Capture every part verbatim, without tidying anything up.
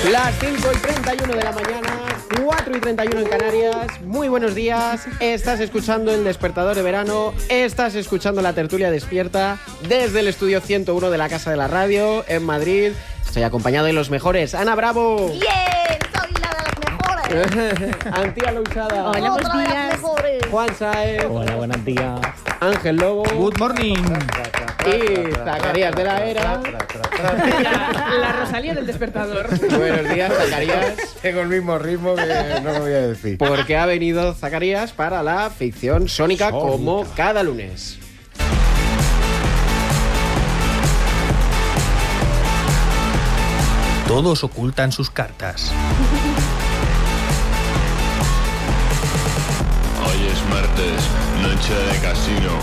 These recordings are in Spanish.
Las cinco y treinta y uno de la mañana, cuatro y treinta y uno en Canarias. Muy buenos días. Estás escuchando El Despertador de Verano. Estás escuchando La Tertulia Despierta desde el estudio ciento uno de la Casa de la Radio en Madrid. Estoy acompañado de los mejores. Ana Bravo. ¡Bien! ¡Soy la de las mejores! Antía Lousada. Hola, buenos días. Juan Saez. Hola, buenos días. Ángel Lobo. Good morning. Y Zacarías de la Era. La, la Rosalía del Despertador. Buenos días, Zacarías. Tengo el mismo ritmo que no lo voy a decir. Porque ha venido Zacarías para la ficción sónica, sónica. como cada lunes. Todos ocultan sus cartas. Hoy es martes, noche de casino.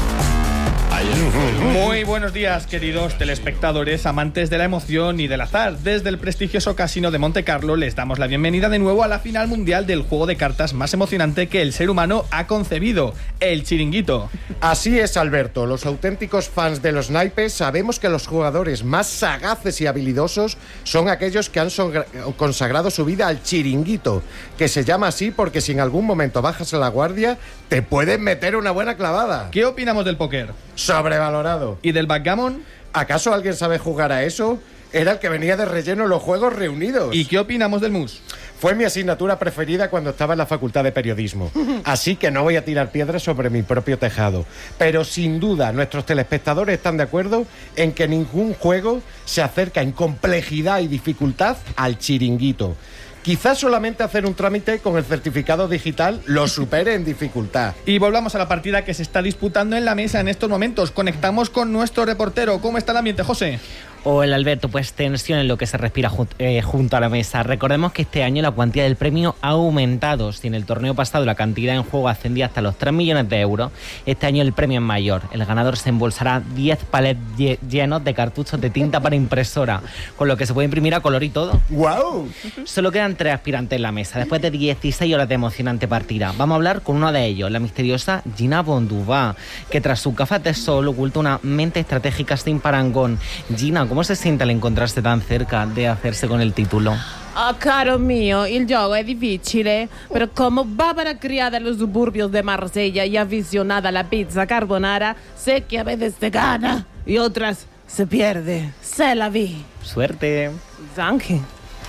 Muy buenos días, queridos telespectadores, amantes de la emoción y del azar. Desde el prestigioso casino de Monte Carlo les damos la bienvenida de nuevo a la final mundial del juego de cartas más emocionante que el ser humano ha concebido, el chiringuito. Así es, Alberto. Los auténticos fans de los naipes sabemos que los jugadores más sagaces y habilidosos son aquellos que han consagrado su vida al chiringuito, que se llama así porque si en algún momento bajas a la guardia, te pueden meter una buena clavada. ¿Qué opinamos del póker? Sobrevalorado. ¿Y del backgammon? ¿Acaso alguien sabe jugar a eso? Era el que venía de relleno en los Juegos Reunidos. ¿Y qué opinamos del mus? Fue mi asignatura preferida cuando estaba en la Facultad de Periodismo. Así que no voy a tirar piedras sobre mi propio tejado. Pero sin duda, nuestros telespectadores están de acuerdo en que ningún juego se acerca en complejidad y dificultad al chiringuito. Quizás solamente hacer un trámite con el certificado digital lo supere en dificultad. Y volvamos a la partida que se está disputando en la mesa en estos momentos. Conectamos con nuestro reportero. ¿Cómo está el ambiente, José? Hola, Alberto, pues tensión en lo que se respira jun- eh, junto a la mesa. Recordemos que este año la cuantía del premio ha aumentado. Si en el torneo pasado la cantidad en juego ascendía hasta los tres millones de euros, este año el premio es mayor. El ganador se embolsará diez palets lle- llenos de cartuchos de tinta para impresora, con lo que se puede imprimir a color y todo. ¡Guau! Solo quedan tres aspirantes en la mesa, después de dieciséis horas de emocionante partida. Vamos a hablar con uno de ellos, la misteriosa Gina Bonduvà, que tras sus gafas de sol oculta una mente estratégica sin parangón. Gina, ¿cómo se siente al encontrarse tan cerca de hacerse con el título? Oh, caro mio, il gioco è difficile, pero como bárbara criada en los suburbios de Marsella y aficionada a la pizza carbonara, sé que a veces se gana y otras se pierde. Se la vi. Suerte. Danke.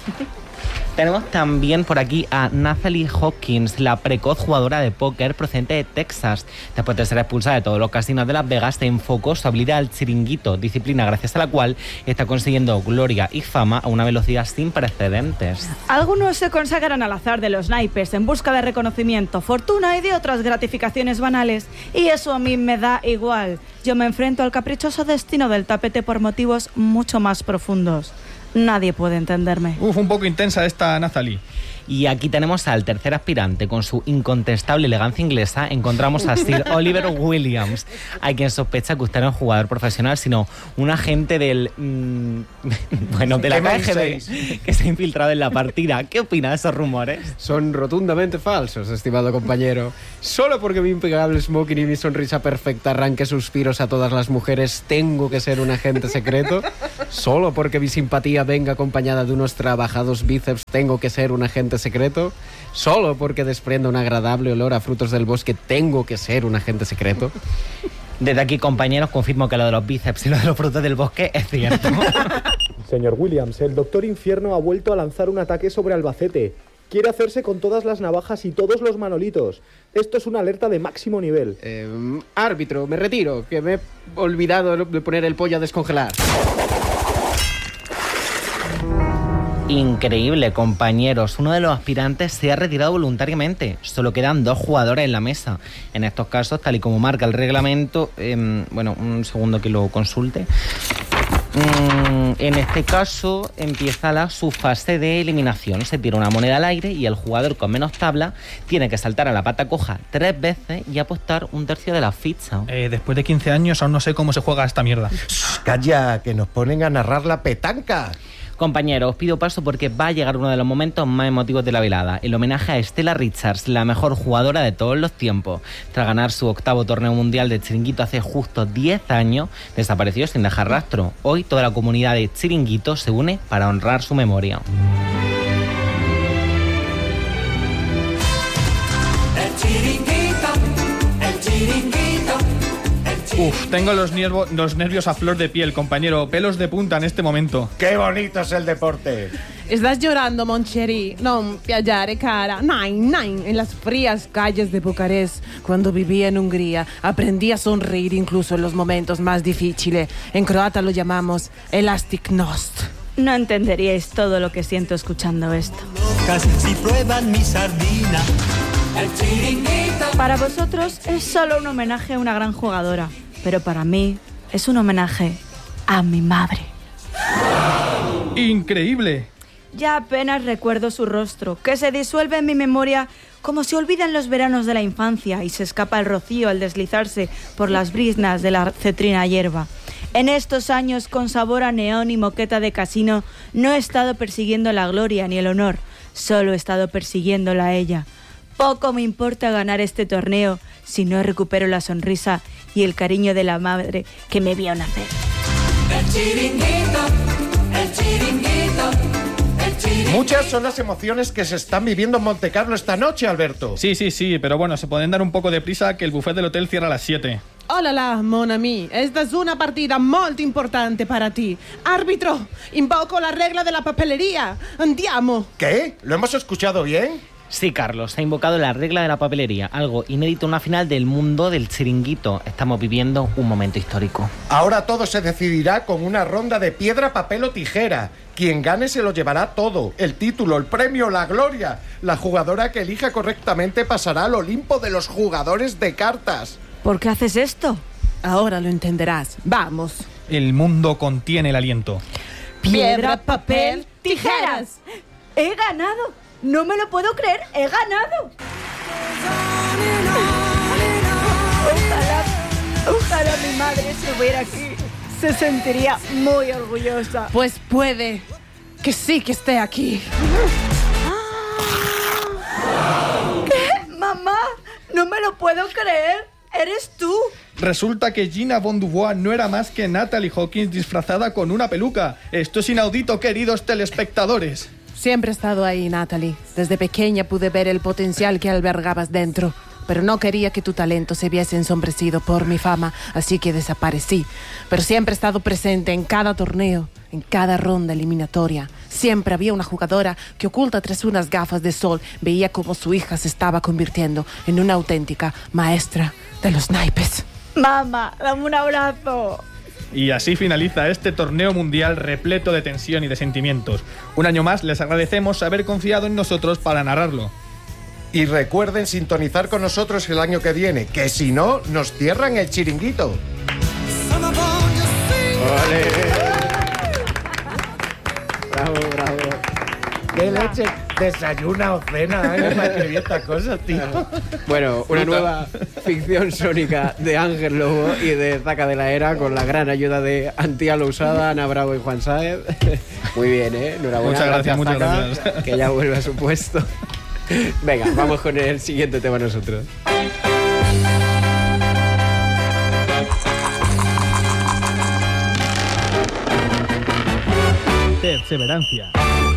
Tenemos también por aquí a Nathalie Hawkins, la precoz jugadora de póker procedente de Texas. Después de ser expulsada de todos los casinos de Las Vegas, se enfocó su habilidad al chiringuito, disciplina gracias a la cual está consiguiendo gloria y fama a una velocidad sin precedentes. Algunos se consagran al azar de los naipes en busca de reconocimiento, fortuna y de otras gratificaciones banales. Y eso a mí me da igual. Yo me enfrento al caprichoso destino del tapete por motivos mucho más profundos. Nadie puede entenderme. Uf, un poco intensa esta Nathalie. Y aquí tenemos al tercer aspirante. Con su incontestable elegancia inglesa encontramos a Sir Oliver Williams, a quien sospecha que usted no es jugador profesional, sino un agente del... Mmm, bueno, de la K G B que se ha infiltrado en la partida. ¿Qué opina de esos rumores? Son rotundamente falsos, estimado compañero. Solo porque mi impecable smoking y mi sonrisa perfecta arranque suspiros a todas las mujeres, ¿tengo que ser un agente secreto? Solo porque mi simpatía venga acompañada de unos trabajados bíceps, ¿tengo que ser un agente secreto? Solo porque desprenda un agradable olor a frutos del bosque, ¿tengo que ser un agente secreto? Desde aquí, compañeros, confirmo que lo de los bíceps y lo de los frutos del bosque es cierto. Señor Williams, el Doctor Infierno ha vuelto a lanzar un ataque sobre Albacete. Quiere hacerse con todas las navajas y todos los manolitos. Esto es una alerta de máximo nivel. Eh, árbitro, me retiro, que me he olvidado de poner el pollo a descongelar. Increíble, compañeros. Uno de los aspirantes se ha retirado voluntariamente. Solo quedan dos jugadores en la mesa. En estos casos, tal y como marca el reglamento... Eh, bueno, un segundo que lo consulte. Mm, en este caso, empieza la subfase de eliminación. Se tira una moneda al aire y el jugador con menos tabla tiene que saltar a la pata coja tres veces y apostar un tercio de la ficha. Eh, después de quince años aún no sé cómo se juega esta mierda. Calla, que nos ponen a narrar la petanca. Compañeros, os pido paso porque va a llegar uno de los momentos más emotivos de la velada, el homenaje a Stella Richards, la mejor jugadora de todos los tiempos. Tras ganar su octavo torneo mundial de chiringuito hace justo diez años, desapareció sin dejar rastro. Hoy toda la comunidad de chiringuito se une para honrar su memoria. Uf, tengo los, niervo, los nervios a flor de piel, compañero. Pelos de punta en este momento. ¡Qué bonito es el deporte! Estás llorando, Moncheri. No, piallare, cara. Nein, nein. En las frías calles de Bucarest, cuando vivía en Hungría, aprendí a sonreír incluso en los momentos más difíciles. En croata lo llamamos elastic nost. No entenderíais todo lo que siento escuchando esto. Si prueban mi sardina. Para vosotros es solo un homenaje a una gran jugadora, pero para mí es un homenaje a mi madre. ¡Increíble! Ya apenas recuerdo su rostro, que se disuelve en mi memoria como se olvidan los veranos de la infancia y se escapa el rocío al deslizarse por las briznas de la cetrina hierba. En estos años, con sabor a neón y moqueta de casino, no he estado persiguiendo la gloria ni el honor, solo he estado persiguiéndola a ella. Poco me importa ganar este torneo si no recupero la sonrisa y el cariño de la madre que me vio nacer. El chiringuito, el chiringuito, el chiringuito. Muchas son las emociones que se están viviendo en Montecarlo esta noche, Alberto. Sí, sí, sí, pero bueno, se pueden dar un poco de prisa que el buffet del hotel cierra a las siete. Hola, la, mon ami. Esta es una partida molto importante para ti. Árbitro, invoco la regla de la papelería. Andiamo. ¿Qué? ¿Lo hemos escuchado bien? Sí, Carlos, se ha invocado la regla de la papelería, algo inédito en una final del mundo del chiringuito. Estamos viviendo un momento histórico. Ahora todo se decidirá con una ronda de piedra, papel o tijera. Quien gane se lo llevará todo. El título, el premio, la gloria. La jugadora que elija correctamente pasará al Olimpo de los jugadores de cartas. ¿Por qué haces esto? Ahora lo entenderás. Vamos. El mundo contiene el aliento. Piedra, papel, tijeras. ¡He ganado! ¡No me lo puedo creer! ¡He ganado! Ojalá, ojalá mi madre estuviera aquí. Se sentiría muy orgullosa. Pues puede que sí que esté aquí. ¿Qué? ¡Mamá! ¡No me lo puedo creer! ¡Eres tú! Resulta que Gina Von Dubois no era más que Natalie Hawkins disfrazada con una peluca. Esto es inaudito, queridos telespectadores. Siempre he estado ahí, Natalie. Desde pequeña pude ver el potencial que albergabas dentro, pero no quería que tu talento se viese ensombrecido por mi fama, así que desaparecí. Pero siempre he estado presente en cada torneo, en cada ronda eliminatoria. Siempre había una jugadora que, oculta tras unas gafas de sol, veía cómo su hija se estaba convirtiendo en una auténtica maestra de los naipes. Mamá, dame un abrazo. Y así finaliza este torneo mundial repleto de tensión y de sentimientos. Un año más les agradecemos haber confiado en nosotros para narrarlo. Y recuerden sintonizar con nosotros el año que viene, que si no, nos cierran el chiringuito. ¡Ole! Bravo, bravo. ¡Qué leche! Desayuna o cena, ¿eh? Para escribir estas cosas, tío. Bueno, una nueva ficción sónica de Ángel Lobo y de Zaca de la Era con la gran ayuda de Antialo Usada, Ana Bravo y Juan Sáez. Muy bien, ¿eh? Enhorabuena. Muchas gracias, muchas Zaca, gracias. que ya vuelve a su puesto. Venga, vamos con el siguiente tema nosotros. Perseverancia.